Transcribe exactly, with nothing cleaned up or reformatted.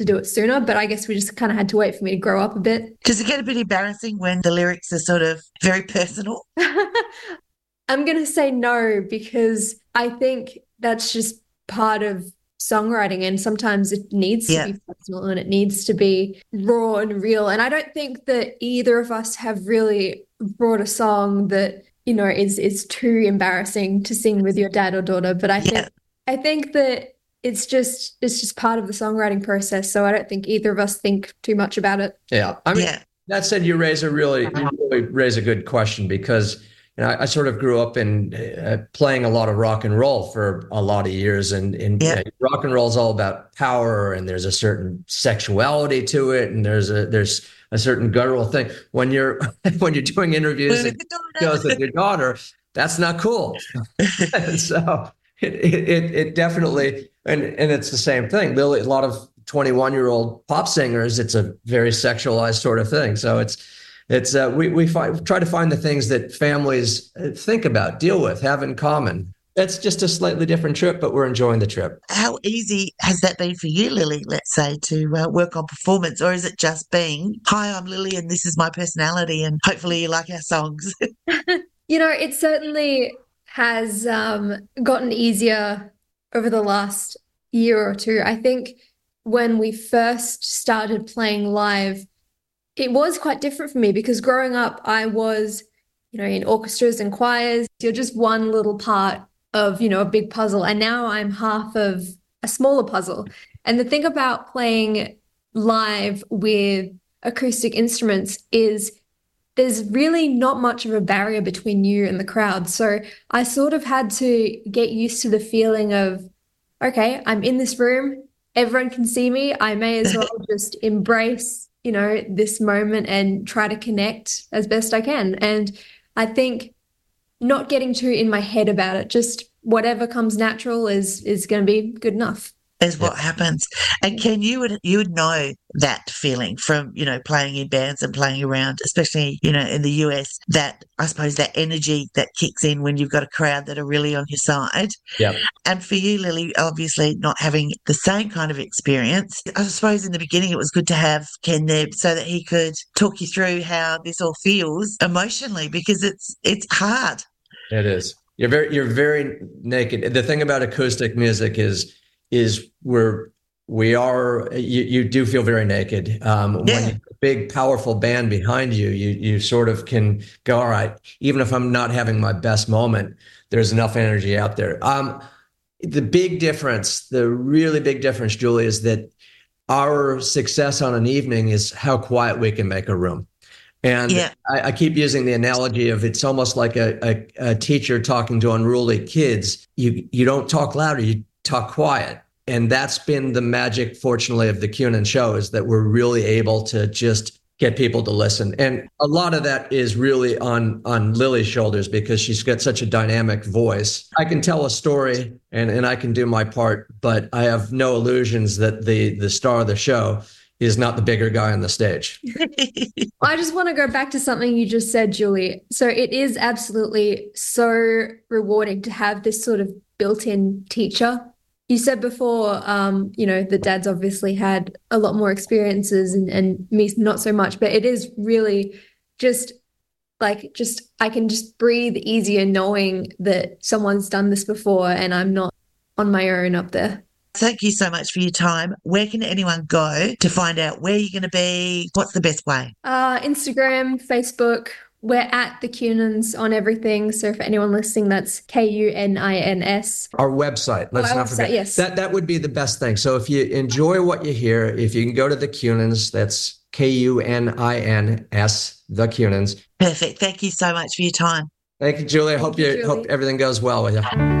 to do it sooner, but I guess we just kind of had to wait for me to grow up a bit. Does it get a bit embarrassing when the lyrics are sort of very personal? I'm going to say no because I think that's just part of songwriting, and sometimes it needs to Yeah. be personal and it needs to be raw and real. And I don't think that either of us have really brought a song that, you know, is is too embarrassing to sing with your dad or daughter. But I Yeah. think I think that it's just it's just part of the songwriting process. So I don't think either of us think too much about it. Yeah. I mean, Yeah. that said, you raise a really, you really raise a good question because you know, I, I sort of grew up in uh, playing a lot of rock and roll for a lot of years, and, and Yeah. you know, rock and roll is all about power, and there's a certain sexuality to it, and there's a there's a certain guttural thing. When you're when you're doing interviews and shows with your daughter, that's not cool. And so it, it it definitely, and and it's the same thing. Lily, a lot of twenty-one year old pop singers, it's a very sexualized sort of thing. So it's. It's uh, we we find, try to find the things that families think about, deal with, have in common. It's just a slightly different trip, but we're enjoying the trip. How easy has that been for you, Lily, let's say, to uh, work on performance? Or is it just being, hi, I'm Lily and this is my personality and hopefully you like our songs? You know, it certainly has um, gotten easier over the last year or two. I think when we first started playing live, it was quite different for me because growing up, I was, you know, in orchestras and choirs. You're just one little part of, you know, a big puzzle. And now I'm half of a smaller puzzle. And the thing about playing live with acoustic instruments is there's really not much of a barrier between you and the crowd. So I sort of had to get used to the feeling of, okay, I'm in this room. Everyone can see me. I may as well just embrace you know, this moment and try to connect as best I can. And I think not getting too in my head about it, just whatever comes natural is is going to be good enough. Is what happens. And Ken, you would you would know that feeling from, you know, playing in bands and playing around, especially, you know, in the U S, that I suppose that energy that kicks in when you've got a crowd that are really on your side. Yeah. And for you, Lily, obviously not having the same kind of experience, I suppose in the beginning it was good to have Ken there so that he could talk you through how this all feels emotionally, because it's it's hard. It is. You're very you're very naked. The thing about acoustic music is is we're we are you, you do feel very naked. Um, Yeah. when you have a big, powerful band behind you, you you sort of can go, all right, even if I'm not having my best moment, there's enough energy out there. Um, the big difference, the really big difference, Julie, is that our success on an evening is how quiet we can make a room. And Yeah. I, I keep using the analogy of it's almost like a, a, a teacher talking to unruly kids. You you don't talk louder, you talk quiet. And that's been the magic, fortunately, of the Cunin show, is that we're really able to just get people to listen. And a lot of that is really on on Lily's shoulders because she's got such a dynamic voice. I can tell a story and, and I can do my part, but I have no illusions that the the star of the show is not the bigger guy on the stage. I just want to go back to something you just said, Julie. So it is absolutely so rewarding to have this sort of built-in teacher. You said before, um, you know, the dad's obviously had a lot more experiences and, and me not so much, but it is really just like, just, I can just breathe easier knowing that someone's done this before and I'm not on my own up there. Thank you so much for your time. Where can anyone go to find out where you're going to be? What's the best way? Uh, Instagram, Facebook, we're at the Cunins on everything. So for anyone listening, that's K U N I N S. Our website, let's Our not website, forget. yes. That that would be the best thing. So if you enjoy what you hear, if you can go to the Cunins, that's K U N I N S, the Cunins. Perfect. Thank you so much for your time. Thank you, Julie. I hope you, you Julie. hope everything goes well with you.